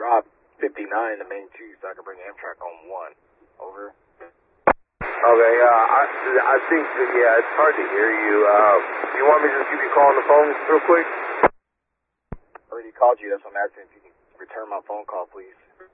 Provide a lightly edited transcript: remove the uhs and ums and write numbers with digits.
drop 59 to main 2 so I can bring Amtrak on 1. Over. Okay, I think, it's hard to hear you. You want me to just give you a call on the phone real quick? I already called you, that's why I'm asking if you can return my phone call, please.